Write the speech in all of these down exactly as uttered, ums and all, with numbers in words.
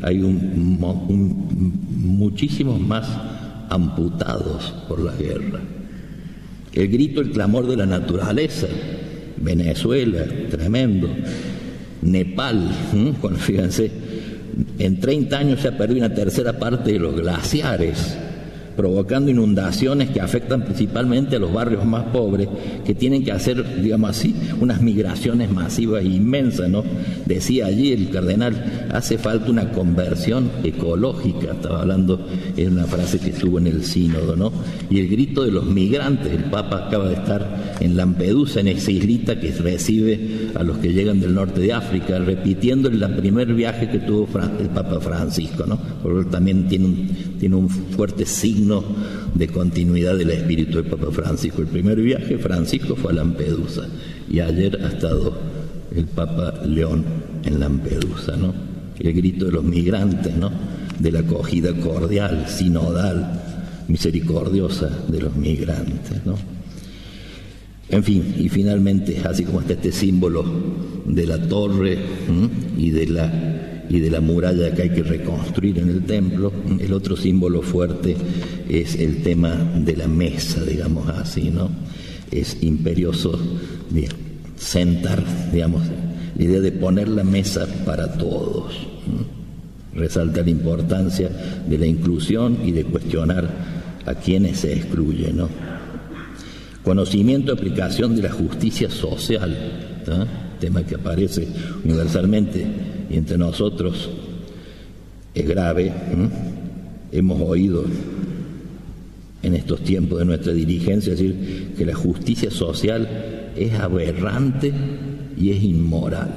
hay un, un, muchísimos más amputados por la guerra. El grito, el clamor de la naturaleza, Venezuela, tremendo, Nepal, ¿eh? Cuando, fíjense, en treinta años se ha perdido una tercera parte de los glaciares, provocando inundaciones que afectan principalmente a los barrios más pobres, que tienen que hacer, digamos así, unas migraciones masivas e inmensas, ¿no? Decía allí el cardenal, hace falta una conversión ecológica, estaba hablando, es una frase que estuvo en el sínodo, ¿no? Y el grito de los migrantes, el Papa acaba de estar en Lampedusa, en esa islita que recibe a los que llegan del norte de África, repitiendo el primer viaje que tuvo el Papa Francisco, ¿no? Porque él también tiene un, tiene un fuerte signo de continuidad del espíritu del Papa Francisco. El primer viaje Francisco fue a Lampedusa y ayer ha estado el Papa León en Lampedusa, ¿no? El grito de los migrantes, ¿no? De la acogida cordial, sinodal, misericordiosa de los migrantes, ¿no? En fin, y finalmente, así como está este símbolo de la torre ¿m? y de la y de la muralla que hay que reconstruir en el templo, el otro símbolo fuerte es el tema de la mesa, digamos así, ¿no? Es imperioso bien, sentar, digamos, la idea de poner la mesa para todos. ¿m? Resalta la importancia de la inclusión y de cuestionar a quienes se excluyen, ¿no? Conocimiento y aplicación de la justicia social, ¿tá? Tema que aparece universalmente y entre nosotros es grave. ¿eh? Hemos oído en estos tiempos de nuestra dirigencia decir que la justicia social es aberrante y es inmoral.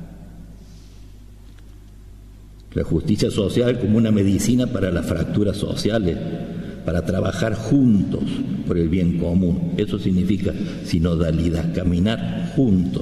La justicia social como una medicina para las fracturas sociales, para trabajar juntos por el bien común. Eso significa sinodalidad, caminar juntos.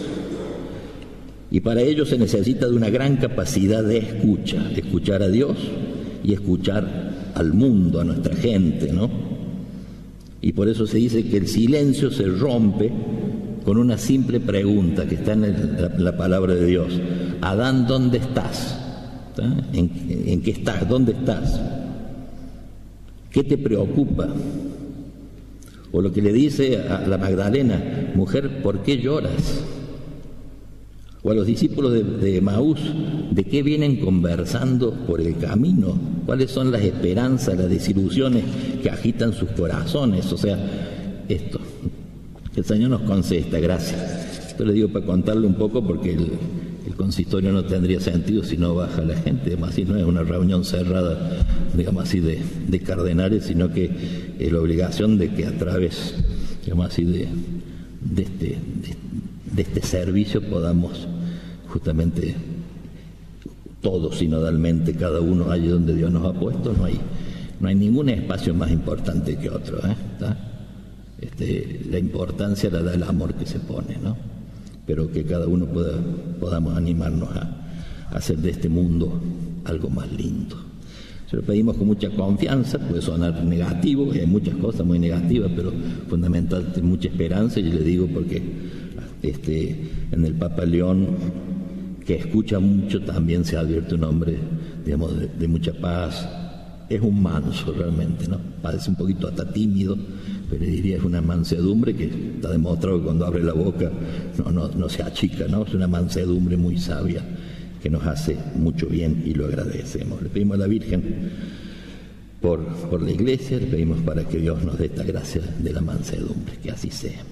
Y para ello se necesita de una gran capacidad de escucha, de escuchar a Dios y escuchar al mundo, a nuestra gente, ¿no? Y por eso se dice que el silencio se rompe con una simple pregunta que está en el, la, la palabra de Dios. Adán, ¿dónde estás? ¿En, ¿En qué estás? ¿Dónde estás? ¿Qué te preocupa? O lo que le dice a la Magdalena, mujer, ¿por qué lloras? O a los discípulos de, de Emaús, ¿de qué vienen conversando por el camino? ¿Cuáles son las esperanzas, las desilusiones que agitan sus corazones? O sea, esto, que el Señor nos concede esta gracia. Esto le digo para contarle un poco porque el, el consistorio no tendría sentido si no baja la gente. Además, si no es una reunión cerrada, digamos así, de, de cardenales, sino que es la obligación de que a través, digamos así, de, de este... De, de este servicio podamos justamente todos sinodalmente, cada uno allí donde Dios nos ha puesto, no hay, no hay ningún espacio más importante que otro, ¿eh? ¿Está? Este, la importancia la da el amor que se pone, ¿no? Pero que cada uno pueda, podamos animarnos a, a hacer de este mundo algo más lindo. Se lo pedimos con mucha confianza, puede sonar negativo, hay muchas cosas muy negativas, pero fundamentalmente mucha esperanza, y le digo porque Este, en el Papa León, que escucha mucho, también se advierte un hombre, digamos, de, de mucha paz. Es un manso realmente, ¿no? Parece un poquito hasta tímido, pero diría es una mansedumbre que está demostrado que cuando abre la boca no, no, no se achica, ¿no? Es una mansedumbre muy sabia que nos hace mucho bien y lo agradecemos. Le pedimos a la Virgen por, por la Iglesia, le pedimos para que Dios nos dé esta gracia de la mansedumbre, que así sea.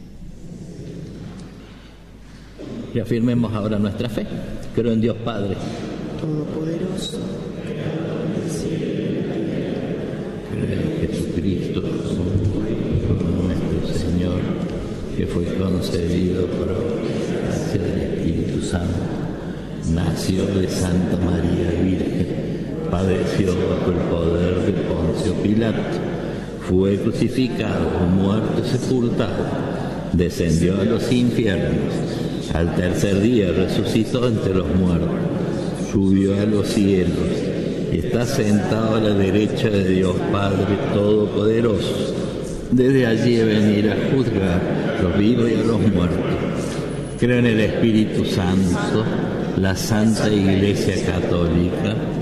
Reafirmemos ahora nuestra fe. Creo en Dios Padre Todopoderoso, creador del cielo y de la tierra. Creo en Jesucristo, nuestro Señor, que fue concebido por gracia del Espíritu Santo, nació de Santa María Virgen, padeció bajo el poder de Poncio Pilato, fue crucificado, muerto y sepultado, descendió a los infiernos. Al tercer día resucitó entre los muertos, subió a los cielos y está sentado a la derecha de Dios Padre Todopoderoso. Desde allí venirá a juzgar a los vivos y a los muertos. Creo en el Espíritu Santo, la Santa Iglesia Católica,